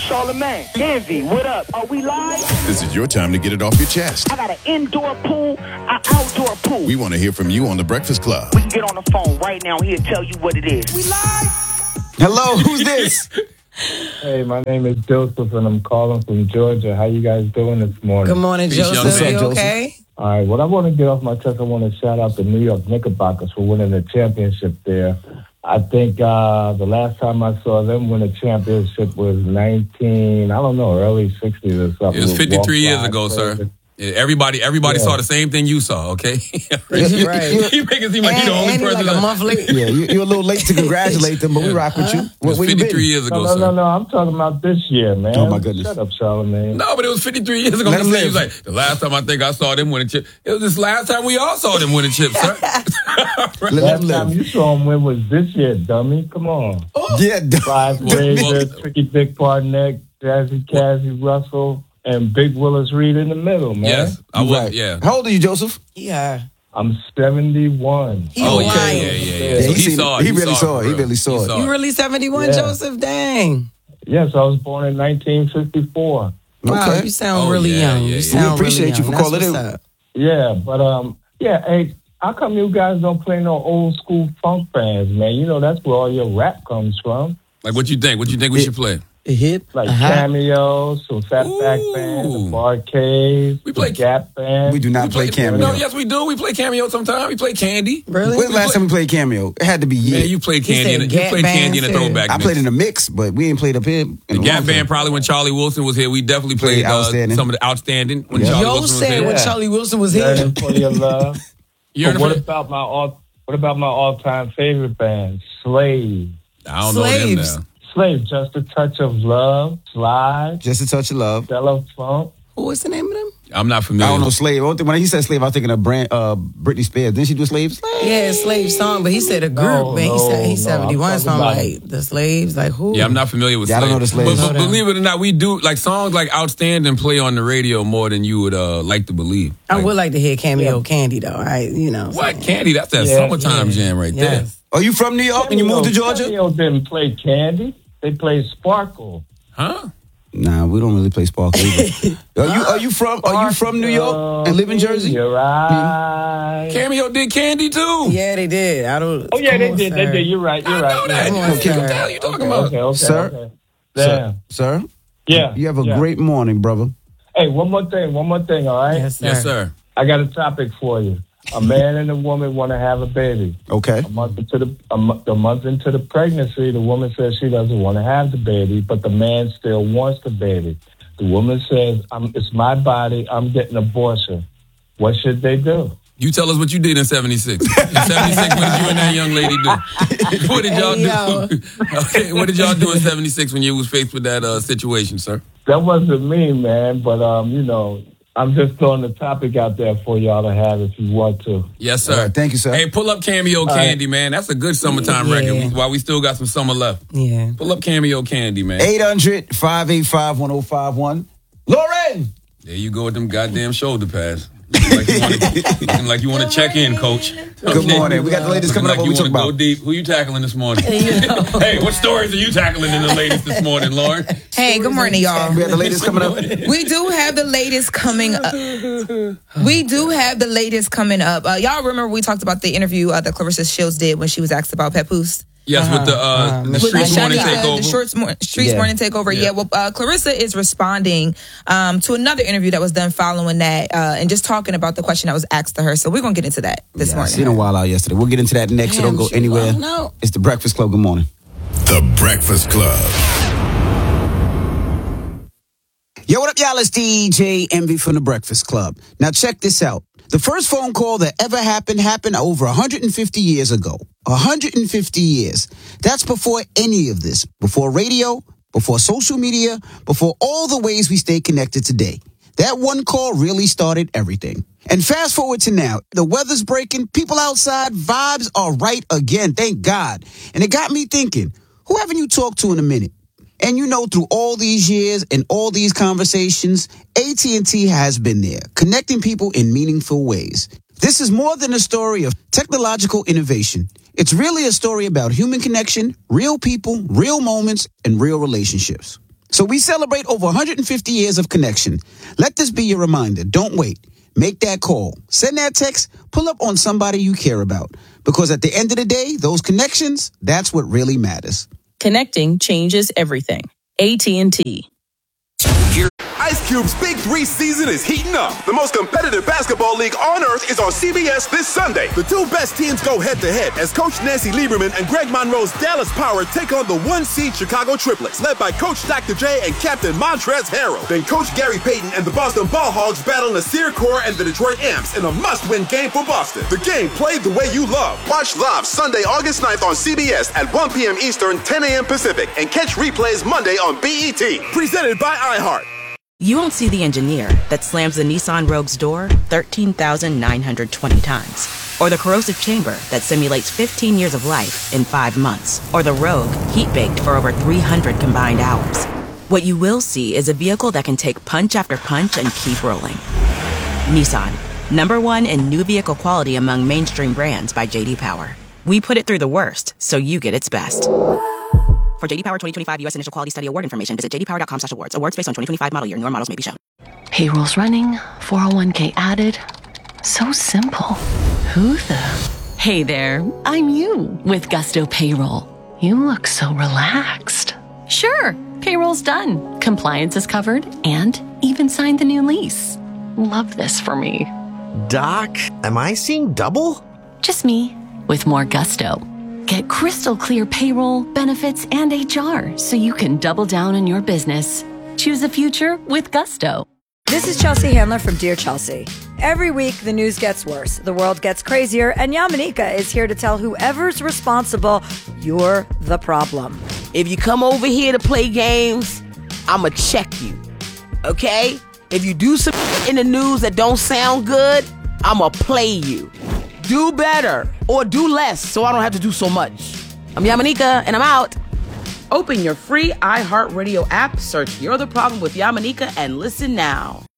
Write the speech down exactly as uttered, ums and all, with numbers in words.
Charlamagne. Envy, what up? Are we live? This is your time to get it off your chest. I got an indoor pool, an outdoor pool. We want to hear from you on The Breakfast Club. We can get on the phone right now. He'll tell you what it is. We live? Hello, who's this? Hey, my name is Joseph, and I'm calling from Georgia. How you guys doing this morning? Good morning, Peace, Joseph. Joseph. Are you Joseph. okay? All right, what I want to get off my chest, I want to shout out the New York Knickerbockers for winning the championship there. I think uh, the last time I saw them win a championship was nineteen, I don't know, early sixties or something. It was fifty-three years ago, sir. Everybody, everybody yeah. saw the same thing you saw. Okay, you, right. you make it seem like you're the only person. Like a month late. Yeah, you, you're a little late to congratulate them, but we rock with you. It was Where fifty-three years ago, no, no, sir. No, no, I'm talking about this year, man. Oh my goodness! Shut up, Charlamagne. No, but it was fifty-three years ago. Let him He was live. like, the last time I think I saw them win a chip. It was this last time we all saw them win a chip, sir. Let Last him time live. you saw them win was this year, dummy. Come on. Yeah, Five Razor, Tricky Dick Barnett, Jazzy Cassie Russell, and Big Willis Reed in the middle, man. Yes, I was. right. Yeah. How old are you, Joseph? Yeah. I'm seventy-one. He Oh yeah, lying. yeah, yeah, yeah. Yeah, So he he seen saw it. it. He really saw it. for He real. really saw it. You really seventy-one, Yeah. Joseph? Dang. Yes, I was born in nineteen fifty-four. Wow, Okay. you sound Oh, really yeah, young. yeah, You yeah. sound We appreciate really you young. for That's calling what's in. up. Yeah, but um, yeah. Hey, how come you guys don't play no old school funk bands, man? You know that's where all your rap comes from. Like, what you think? What you think we should play? A hit? Like Uh-huh. Cameos, some Fatback Band, the Barcades, We play- the Gap Band. We do not We play Cameo. No, yes, we do. We play Cameo sometimes. We play Candy. Really? When's the last time we played Cameo? It had to be Man, years. you played He Candy. said In a, you Gap played Band Candy in a too. throwback. I mix. played in a mix, but we ain't played up here. in The a Gap long Band time. probably when Charlie Wilson was here. We definitely played, Played uh, Outstanding. some of the Outstanding when Yeah. Charlie Yo Wilson was said here. when Yeah. Charlie Wilson was here. Yearning for your love. You But heard what of it? about my all? What about my all-time favorite band, Slave? I don't Slaves. know them now. Slave, Just a Touch of Love, Slide, Just a touch of love. Stella Funk. What's the name of them? I'm not I familiar. don't know slave. Only thing- When he said slave, I was thinking of Brand, uh, Britney Spears. Didn't she do slave? Slave. Yeah, slave song, but he said a group, No, man. He no, said he's no, I'm seventy-one, so I'm talking about- like, the slaves, like who? Yeah, I'm not familiar with Yeah, I don't Slaves. know the Slaves. But, but Hold on. believe it or not, we do like songs like Outstanding play on the radio more than you would uh, like to believe. I Like, would like to hear Cameo Candy, though. I, you know. what Candy? That's that Yeah. summertime jam right there. Yes. Are you from New York and you moved to Georgia? Cameo didn't play Candy. They played Sparkle. Huh? Nah, we don't really play Sparkle either. Are you are you from are you from New York and live in Jersey? You're right. Cameo did Candy too. Yeah, they did. I don't. Oh yeah, come they on, did. They sir. did. You're right. You're I right. know that. Come You on, what the sir. hell you talking Okay, about? okay, okay, Sir? okay. Sir, Damn. sir, Yeah. you have a yeah. great morning, brother. Hey, one more thing. One more thing. All right. Yes, sir. Yes, sir. I got a topic for you. A man and a woman want to have a baby. Okay. A month into the a, mo- a month into the pregnancy, the woman says she doesn't want to have the baby, but the man still wants the baby. The woman says, I'm, "It's my body. I'm getting abortion." What should they do? You tell us what you did in seventy-six. In seventy-six, what did you and that young lady do? What did y'all Hey, yo. do? Okay, what did y'all do in seventy-six when you was faced with that uh, situation, sir? That wasn't me, man. But um, you know, I'm just throwing the topic out there for y'all to have if you want to. Yes, sir. All right, thank you, sir. Hey, pull up Cameo Candy, man. That's a good summertime Yeah. record while we still got some summer left. Yeah. Pull up Cameo Candy, man. eight hundred, five eight five, one oh five one. Lauren! There you go with them goddamn shoulder pads. Looking like you wanna- looking like you want to check in, coach. Good morning. We got the ladies Looking coming like up. What you we talking wanna go about? deep. Who you tackling this morning? Hey, what stories are you tackling in the ladies this morning, Lauren? Hey, good morning, y'all. We got the ladies coming up. We do have the latest coming up. We do have the latest coming up. Uh, y'all remember we talked about the interview uh, that Clarissa Shields did when she was asked about Papoose? Yes, with the uh, the With Streets the Morning Shanika, Takeover. The Shorts Mor- Streets Yeah. Morning Takeover. Yeah, Yeah. well, uh, Clarissa is responding um, to another interview that was done following that uh, and just talking about the question that was asked to her. So we're going to get into that this Yeah, I morning. seen a while out yesterday. We'll get into that next, so don't go Damn, she anywhere. wildin' out. It's the Breakfast Club. Good morning. The Breakfast Club. Yo, what up, y'all? It's D J Envy from the Breakfast Club. Now, check this out. The first phone call that ever happened happened over one hundred fifty years ago. one hundred fifty years. That's before any of this. Before radio, before social media, before all the ways we stay connected today. That one call really started everything. And fast forward to now, the weather's breaking, people outside, vibes are right again, thank God. And it got me thinking, who haven't you talked to in a minute? And you know, through all these years and all these conversations, A T and T has been there, connecting people in meaningful ways. This is more than a story of technological innovation. It's really a story about human connection, real people, real moments, and real relationships. So we celebrate over one hundred fifty years of connection. Let this be your reminder. Don't wait. Make that call. Send that text. Pull up on somebody you care about. Because at the end of the day, those connections, that's what really matters. Connecting changes everything. A T and T. Ice Cube's Big Three season is heating up. The most competitive basketball league on earth is on C B S this Sunday. The two best teams go head-to-head as Coach Nancy Lieberman and Greg Monroe's Dallas Power take on the one-seed Chicago Triplets, led by Coach Doctor J and Captain Montrezl Harrell. Then Coach Gary Payton and the Boston Ball Hogs battle Nasir Kaur and the Detroit Amps in a must-win game for Boston. The game played the way you love. Watch live Sunday, August ninth on C B S at one p.m. Eastern, ten a.m. Pacific, and catch replays Monday on B E T. Presented by iHeart. You won't see the engineer that slams the Nissan Rogue's door thirteen thousand nine hundred twenty times. Or the corrosive chamber that simulates fifteen years of life in five months. Or the Rogue heat-baked for over three hundred combined hours. What you will see is a vehicle that can take punch after punch and keep rolling. Nissan, number one in new vehicle quality among mainstream brands by J D Power. We put it through the worst, so you get its best. For J D Power twenty twenty-five U S Initial Quality Study Award information, visit j d power dot com slash awards. Awards based on twenty twenty-five model year. Newer models may be shown. Payroll's running, four oh one k added. So simple. Who the? Hey there, I'm you with Gusto Payroll. You look so relaxed. Sure, payroll's done. Compliance is covered and even signed the new lease. Love this for me. Doc, am I seeing double? Just me with more gusto. Get crystal clear payroll, benefits, and H R so you can double down on your business. Choose the future with Gusto. This is Chelsea Handler from Dear Chelsea. Every week, the news gets worse, the world gets crazier, and Yamanika is here to tell whoever's responsible, you're the problem. If you come over here to play games, I'ma check you, okay? If you do some in the news that don't sound good, I'ma play you. Do better or do less so I don't have to do so much. I'm Yamanika and I'm out. Open your free iHeartRadio app, search You're the Problem with Yamanika and listen now.